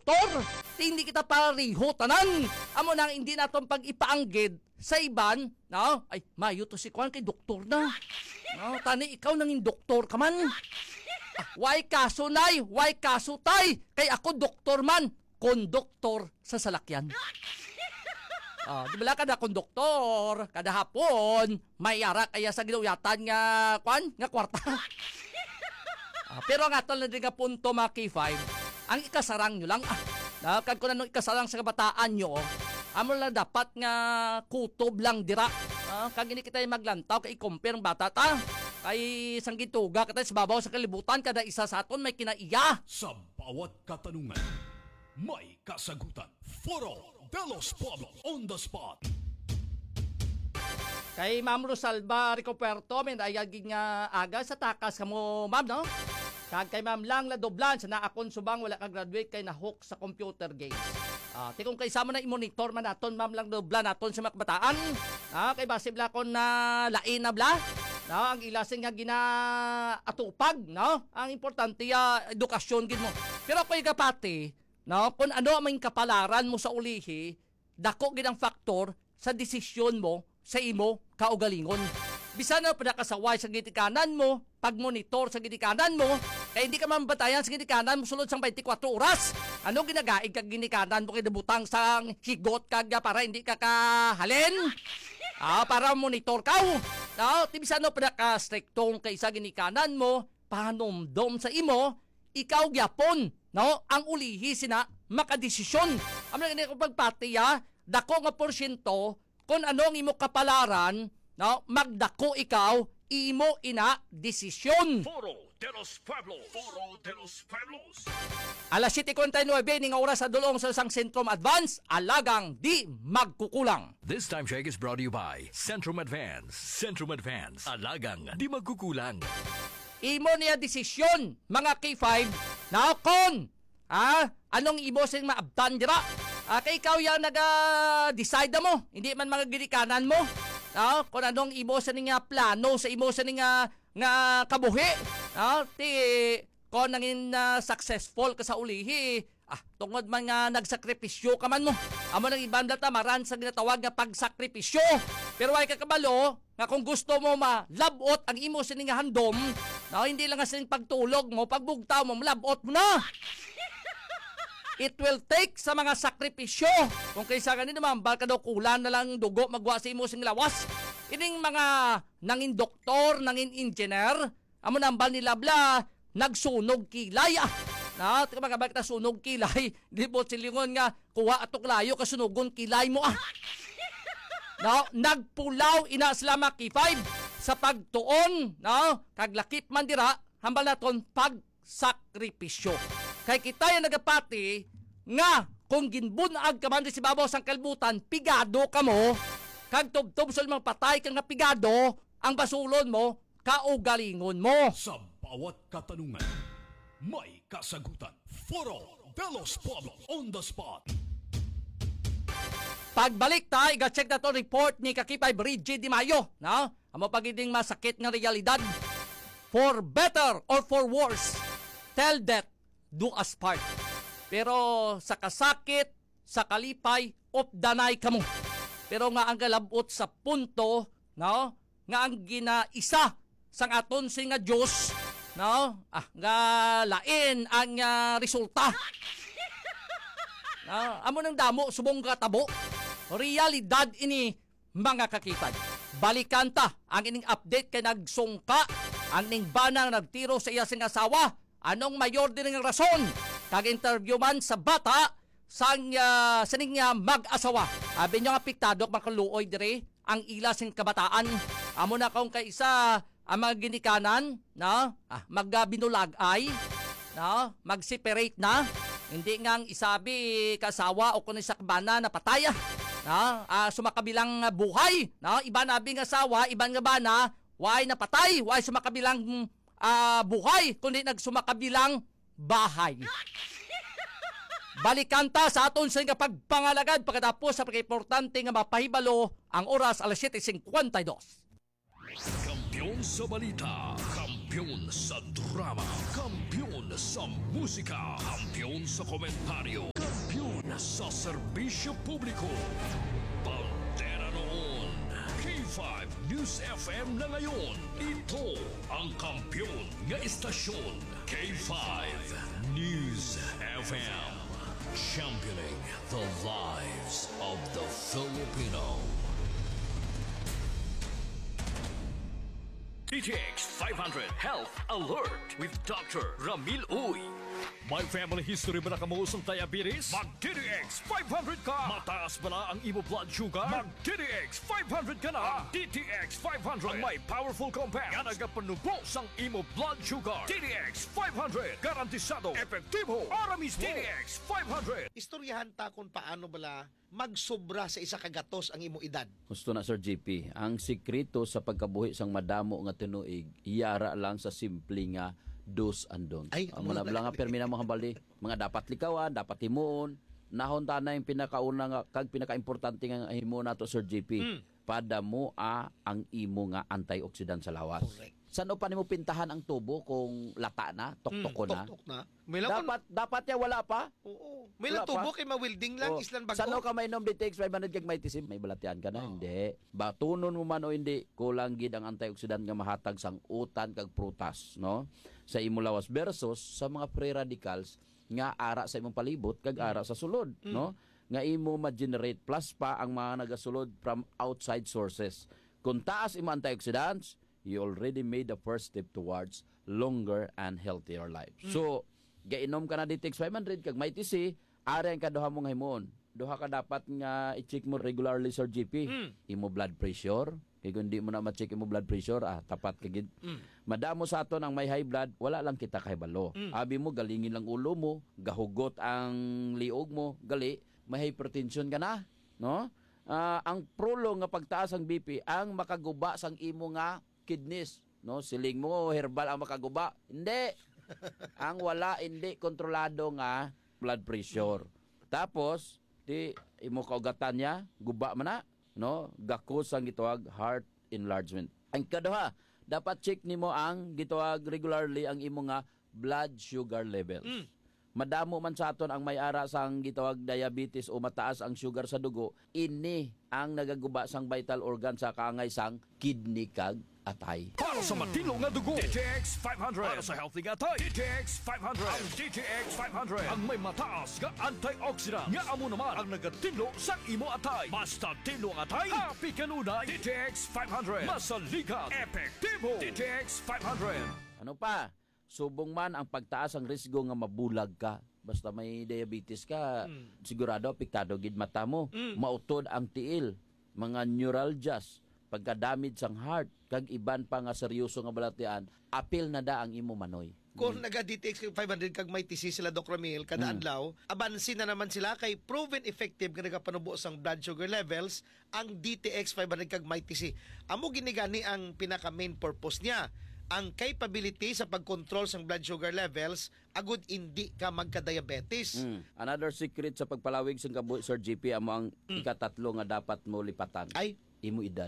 doktor. Hindi kita pariho tanan. Amo nang hindi naton pag ipaanggid sa iban, no? Ay, mayo to si Kwan kay doktor na. No, tani ikaw nanging doktor ka man. Why kaso nay? Why kaso tay? Kay ako doktor man. Konduktor sa salakyan. Di ba kada konduktor, kada hapon, may ara kaya sa ginuyatan nga, Kwan, nga kwarta. Pero nga tol na din nga punto mga K5, ang ikasarang nyo lang. Kag ko na nung ikasarang sa kabataan nyo, amo lang dapat nga kutob lang dira. Kag ini kita maglantaw, kay compare ng bata ta. Kay isang gituga kita sa babaw sa kalibutan, kada isa sa aton may kinaiya. Sa bawat katanungan, may kasagutan. Foro de los Pueblos on the spot. Kay Ma'am Rosalba Ricoperto, may nayaging aga sa takas kamo, ma'am, no? Kag kay Ma'am Lang Ladoblan, sa naakon subang wala ka graduate kay nahook sa computer games. Tikong kay sama na i-monitor man naton, Ma'am Lang Ladoblan naton sa mga kabataan. Kay basibla kon na lain na bla. No, ang ilasing nga ginaatupag, no? Ang importante edukasyon gid mo. Pero koy kapati, no, kung ano ang kapalaran mo sa ulihi, dako gid ang faktor sa desisyon mo sa imo kaugalingon. Bisan na pinakasaway sa gitikanan mo, pag-monitor sa gitikanan mo, kaya hindi ka mambatayan sa gitikanan mo sulod sang 24 oras. Ano ginagaig kag ginikanan mo kay debutang sang higot kag para hindi ka kahalin? Para monitor ka. No, bisan na pinaka-striktong kay sa ginikanan mo, panomdom sa imo, ikaw gyapon, no, ang ulihi sina makadesisyon. Amo na ko pagpatiya, dako nga porsyento kung anong imo kapalaran, no, magdako ikaw imo ina desisyon. Foro de los Pueblos. Foro de los Pueblos. Alas 7:49 ning oras sa dulong sa isang Centrum Advance, alagang di magkukulang. This time check is brought to you by Centrum Advance. Centrum Advance, alagang di magkukulang. Imo niya desisyon, mga K5, na kon, anong imo sing maabtan dira? Kay ikaw yan nag-decide mo, hindi man mga ginikanan mo. Kung anong imo sa nga plano, sa imo sa nga kabuhi. Kung nangin successful ka sa ulihi, tungod man nga nagsakripisyo ka man mo. Amo nang ibang tamaran sa ginatawag nga pagsakripisyo. Pero ay kakabalo, nga kung gusto mo malabot ang imo sa nga handom, hindi lang nga sining pagtulog mo, pagbugtaw mo, malabot mo na. It will take sa mga sakripisyo. Kung kaysa ganin naman, baka daw kulan na lang dugo magwa sa imo sing lawas. Ining mga nangin doktor, nangin engineer, amo nambal nila bla, nagsunog kilay. Tika mga bakit na sunog kilay, di po silingon nga, kuha atok layo, kasunugon kilay mo nagpulaw ina sila K5 sa pagtuon, kaglakip man dira, hambal naton pagsakripisyo. Kay kita yung nagapati nga kung ginbunag ka man si babaw sang kalbutan, pigado ka mo, kag tubtob sa mga patay kang napigado, ang basulon mo, kaugalingon mo. Sa bawat katanungan, may kasagutan. Foro de los Pueblos on the spot. Pagbalik ta, iga-check na to report ni Kakipay Bridget Di Mayo. Amo pagiding masakit nga realidad. For better or for worse, tell death do us part. Pero sa kasakit, sa kalipay, opdanay kamo. Pero nga ang galabot sa punto, nga ang ginaisa sang aton sing nga Dios, nga lain ang resulta. Amo nang damo subong katabo. Realidad ini mga kakipad. Balikan ta ang ining update kay nagsungka ang ning banang nagtiro sa iya sing asawa. Anong mayor din ng rason? Kag-interview man sa bata sang sining mag-asawa. Abi nyo nga piktado makaluoy dire ang ila sing kabataan. Amo na kung kaisa ang mga ginikanan, magbinulag-ay, mag-separate na. Hindi ngang isabi kasawa o kung isa kabana na pataya. Sumakabilang buhay. Iba na abing asawa, iban nga bana, why na patay, why sumakabilang buhay, kundi nagsumakabilang bahay. Balikan ta sa aton sa nga pagpangalagad pagkatapos sa pagkaimportante nga mapahibalo ang oras alas 7:52. Kampiyon sa balita, kampiyon sa drama, kampiyon sa musika, kampiyon sa komentaryo, kampiyon sa serbisyo publiko. Pantera noon, K5 News FM na ngayon. Ito ang kampiyon nga istasyon, K5 News FM. Championing the lives of the Filipino. DTX 500 Health Alert with Dr. Ramil Uy. May family history ba na kamuusong diabetes? Mag-DTX 500 ka! Mataas ba na ang imo blood sugar? Mag-DTX 500 ka na! Ang DTX 500 ang may powerful compounds nga nagapanubos ang imo blood sugar. DTX 500 garantisado, epektibo, para mismo. DTX 500. Istoryahan ta kung paano bala magsobra sa isa kagatos ang imo edad. Gusto na Sir GP, ang sikreto sa pagkabuhi sang madamo nga tinuig, iyara lang sa simple nga do's and don'ts. Ay, Ang mga nga permina mga bali, mga dapat likawan, dapat himuon, nahon ta na yung pinakauna nga kag pinakaimportante nga himuon nato Sir GP. Padamo ang imo nga antioxidant sa lawas. Correct. Saan pa nimo pintahan ang tubo kung lata na, tuktok na? Tuktok na. May lang Dapat ya wala pa. Oo. May Wala lang tubo pa. kay mawilding lang Oh, islan bago. Saan ka may nom DTX 500 kag may tisim? May balatian ka na? Hindi. Batunon mo man o hindi, kulang gid ang antioxidant nga mahatag sang utan kag prutas, no? Sa imo lawas versus sa mga free radicals nga ara sa imong palibot kag ara sa sulod, no? Nga imo ma-generate plus pa ang mga nagasulod from outside sources. Kung taas imo antioxidants, you already made the first step towards longer and healthier life. So, gainom ka na DTX 500 kag may TC, ari ang kaduha mong himuon. Duha ka dapat nga i-check mo regularly Sir GP. Imo blood pressure, kay kung di mo na ma-check imo blood pressure, tapat ka gid. Madamo sa aton ang may high blood, wala lang kita kahibalo. Abi mo galingin lang ulo mo, gahugot ang liog mo, gali, may hypertension ka na, no? Ang prolong nga pagtaas ang BP ang makaguba sang imo nga kidneys, no? Siling mo herbal ang makaguba. Hindi. Ang wala hindi kontrolado nga blood pressure. Tapos di imo kaugatan niya guba man na, no? Gakos ang gitawag heart enlargement. Ang kaduha, dapat check nimo ang gitawag regularly ang imo nga blood sugar levels. Madamo man sa aton ang may ara sang gitawag diabetes o mataas ang sugar sa dugo, ini ang nagaguba sang vital organ sa kaangay sang kidney kag atay. Para sa matino nga dugo, DTX 500. Para sa healthy nga atay, DTX 500. Ang DTX 500 ang may mataas nga antioxidant nga amo naman ang nagatinlo sa imo atay. Basta tinlo ang atay, happy kanunay. DTX 500. Masalikat, epektibo. DTX 500. Ano pa? Subong man ang pagtaas ang risgo nga mabulag ka. Basta may diabetes ka, sigurado apektado gid mata mo. Mautod ang tiil, mga neuralgias, pagka-damage sang heart, kag iban pa nga seryoso nga balatian, apil na da ang imo manoy. Kung naga-DTX 500 kag may TC sila Dr. Ramil kada adlaw, abansin na naman sila kay proven effective nga nagapanubo sang blood sugar levels ang DTX 500 kag may TC. Amo ginigani ang pinaka main purpose niya. Ang capability sa pagkontrol sa blood sugar levels agud hindi ka magka-diabetes. Another secret sa pagpalawig sa kabuhi Sir GP amo ang ikatatlo nga dapat mo lipatan. Ay, Imo edad.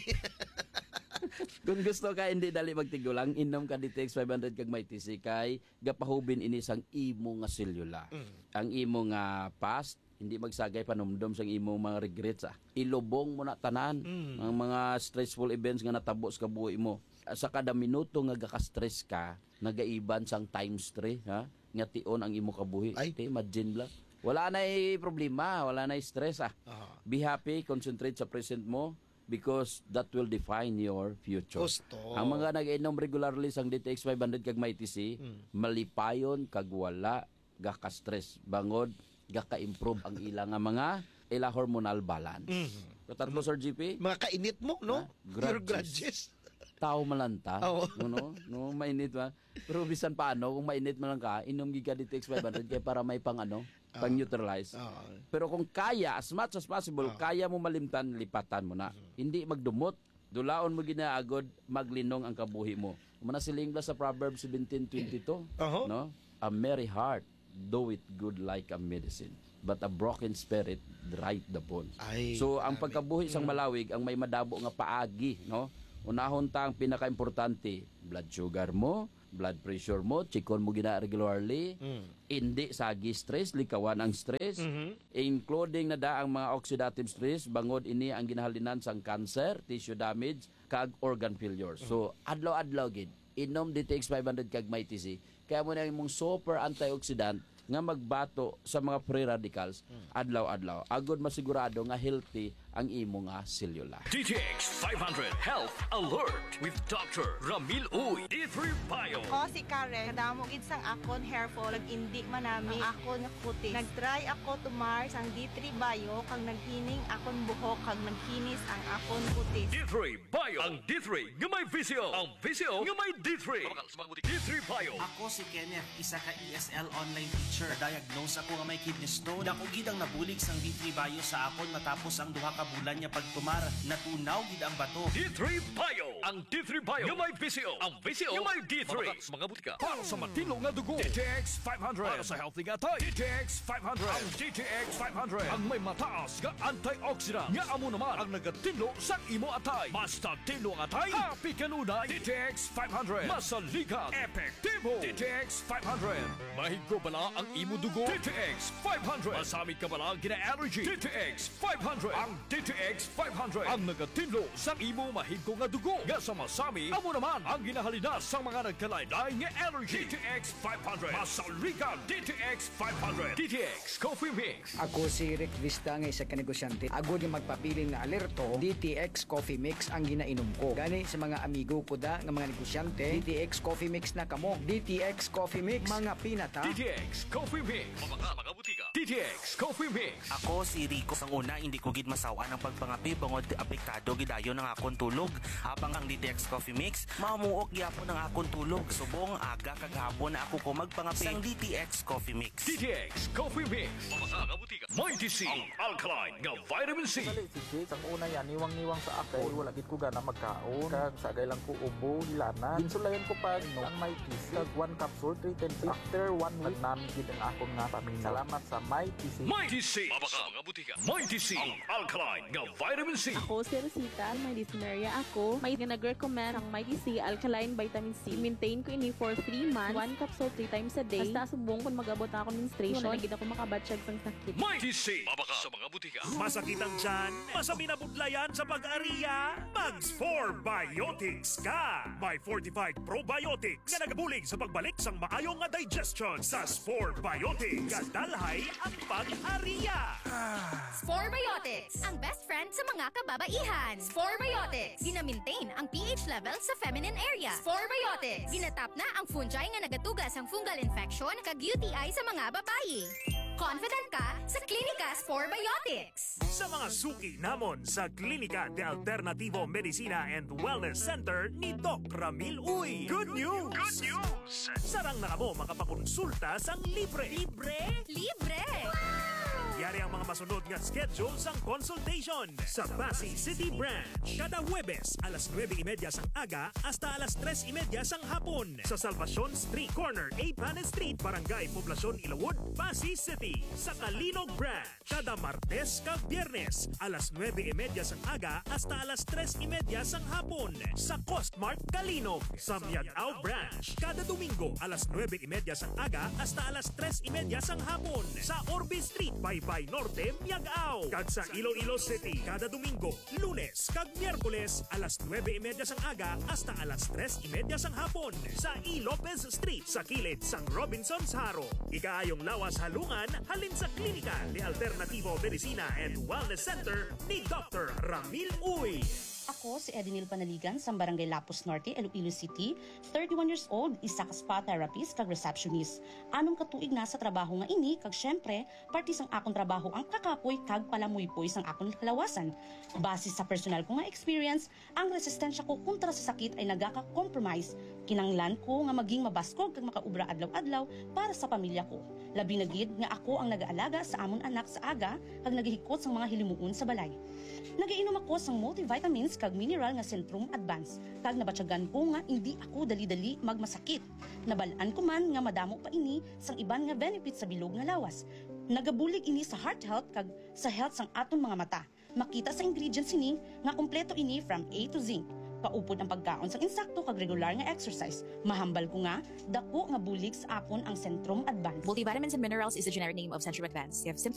Kung gusto ka hindi dali magtigulang, inom ka DTX 500 kag may TC kay gapahubin ini sang imo nga selula. Ang imo nga past hindi magsagay panumdum sang imo mga regrets. Ilubong mo na tanan ang mga stressful events nga natabo sa kabuhi mo. Sa kada minuto nga gaka-stress ka, nagaiban sang times 3, ha? Nga tion ang imo kabuhi. Ay. Imagine lang. Wala na problema, wala na stress. Be happy, concentrate sa present mo because that will define your future. Gusto. Ang mga nag-inom regularly sang DTX 500 kag may TC, malipayon kag wala gaka-stress. Bangod gaka-improve ang ilang nga mga ila hormonal balance. So, tatlo Sir GP, Mga kainit mo, no? Your grudges. tao malanta, Oo. no, mainit ba? Pero bisan paano kung mainit man lang ka, inom giga DTX 500 kaya para may pang pang neutralize. Pero kung kaya, as much as possible, kaya mo malimtan, lipatan mo na. Hindi magdumot, dulaon mo ginaagod, maglinong ang kabuhi mo. Manasiling la sa Proverbs 17:22, no? A merry heart doeth good like a medicine, but a broken spirit dryeth the bones. Ay, So ang pagkabuhi sang malawig ang may madabo nga paagi, no? Unahon ta ang pinaka-importante, blood sugar mo, blood pressure mo, chikon mo gina regularly, hindi sagi stress, likawan ang stress, including na da ang mga oxidative stress, bangod ini ang ginahalinan sang cancer, tissue damage, kag organ failure. So, adlaw-adlaw gid, inom DTX 500 kag may TC, kaya mo na imong super antioxidant nga magbato sa mga free radicals adlaw-adlaw. Agod masigurado nga healthy ang imo nga selula. DTX 500 Health Alert with Dr. Ramil Uy. D3 Bio. Ako si Karen, kadamog sang akon hair fall, indi manami ang akon kutis. Nag-try ako tumar sang D3 Bio, kag naghining akon buhok, kag naghinis ang akon kutis. D3 Bio. Ang D3 nga may visio. Ang visio nga may D3. D3 Bio. Ako si Kenneth, isa ka ESL online teacher. Diagnose ako nga may kidney stone. Dako gid ang nabulig sang D3 Bio sa akon matapos ang duha ka bulan niya pagtumar. Natunaw gid ang bato. D3 Bio. Ang D3 Bio nga may visio. Ang visio nga may D3. Mga butika. Para sa matino nga dugo. DTX 500. Para sa healthy nga tayo. DTX 500. Ang DTX 500. Ang may mataas nga antioxidant. Nga amo naman ang nagatinlo sa imo atay. Basta tinlo ang atay. Happy kanunay. DTX 500. Masaligan. Epektibo. DTX 500. Mahigko bala ang imo dugo. DTX 500. Masamit ka bala gina-allergy. DTX 500. Ang DTX 500. Ang nagatinlo sa imo mahigko nga dugo. Nga sa masami, amo naman ang ginahalina sa mga nagkalaylay nga allergy. DTX 500. Masaligan. DTX 500. DTX Coffee Mix. Ako si Rick Vista nga isa ka negosyante. Agod yung magpapiling na alerto, DTX Coffee Mix ang ginainom ko. Gani sa mga amigo ko da nga mga negosyante, DTX Coffee Mix na kamo. DTX Coffee Mix, mga pinata. DTX Coffee Mix. Mga butika. DTX Coffee Mix. Ako si Rico. Sang una, hindi ko gid masawa ng pagpangapi bangod apektado gidayon ng akon tulog. Habang ang DTX Coffee Mix, mamuok gyapon ang akon tulog. Subong aga kagahapon na ako ko magpangapi sang DTX Coffee Mix. DTX Coffee Mix. Mga butika. Mighty C. Ang alkaline nga vitamin C. Sige, ang una yan, niwang-niwang sa akin. Wala gid ko gana magkaon. Kag sagay lang ko ubo, hilana. Insulayan ko pa no ang may TC. Kag 1 capsule, 310. After 1 week, namin gid ang akong nga pamilya. Salamat sa may TC. Mighty C. Mga butika. Mighty C. Ang alkaline nga vitamin C. Ako si Rosita, may dyspnea ako. May nag-recommend ang Mighty C Alkaline Vitamin C. Maintain ko ini for 3 months. 1 capsule 3 times a day. Basta subong kung mag-abot ako menstruation. Wala gid ako makabatsyag sang sakit. Mighty C. Sa mga butika. Masakit ang tiyan? Masami na budlayan sa pag-ariya? Mags 4 Biotics ka! May fortified probiotics nga nagabulig sa pagbalik sang maayong nga digestion sa Spore Biotics. Kadalhay ang pag-ariya! Spore Biotics, ang best friend sa mga kababaihan. Spore Biotics, gina-maintain ang pH level sa feminine area. Spore Biotics, ginatap na ang fungi nga nagatugas ang fungal infection kag UTI sa mga babayi. Confident ka sa Klinika Spore Biotics. Sa mga suki namon sa Klinika de Alternativo Medicina and Wellness Center ni Doc Ramil Uy. Good news! Good news! Sarang na kamo makapakonsulta sang libre. Libre? Libre! Yari ang mga masunod nga schedule sang consultation sa Pasig City Branch. Kada Huwebes, alas 9:30 sang aga hasta alas 3:30 sang hapon. Sa Salvacion Street Corner, 8 Hanen Street, Barangay Poblacion, Ilawod, Pasig City. Sa Kalinog Branch, kada Martes kag Biyernes, alas 9:30 sang aga hasta alas 3:30 sang hapon. Sa Costmart Kalinog. Sa Miagao Branch, kada Domingo, alas 9:30 sang aga hasta alas 3:30 sang hapon. Sa Orbe Street, Baybay Norte, Miagao. Kag sa Iloilo City, kada Domingo, Lunes kag Miyerkules, alas 9:30 sang aga hasta alas 3:30 sang hapon. Sa E. Lopez Street, sa kilid sang Robinson's Haro. Ikaayong lawas halungan, halin sa Klinika de Alternativo Medicina and Wellness Center ni Dr. Ramil Uy. Ako si Edinil Panaligan sa Barangay Lapus Norte, Iloilo City, 31 years old, isa ka spa therapist kag receptionist. Anong katuig na sa trabaho nga ini kag syempre, parte sang akong trabaho ang kakapoy kag palamuypoy sang akong kalawasan. Base sa personal ko nga experience, ang resistensya ko kontra sa sakit ay nagaka-compromise. Kinanglan ko nga maging mabaskog kag makaubra adlaw-adlaw para sa pamilya ko. Labi na gid nga ako ang nag-aalaga sa amon anak sa aga kag naghihikot sang mga hilimuon sa balay. Nagainom ako sang multivitamins kag mineral nga Centrum Advance kag nabatyagan ko nga hindi ako dali-dali magmasakit. Nabalaan ko man nga madamo pa ini sang iban nga benefits sa bilog nga lawas. Nagabulig ini sa heart health kag sa health sang aton mga mata. Makita sa ingredients ini nga kompleto ini from A to Z. kaupod ang pagkaon sang insakto kag regular nga exercise. Mahambal ko nga dako nga bulig sa akon ang Centrum Advance. Multivitamins and minerals is the generic name of Centrum Advance. If symptoms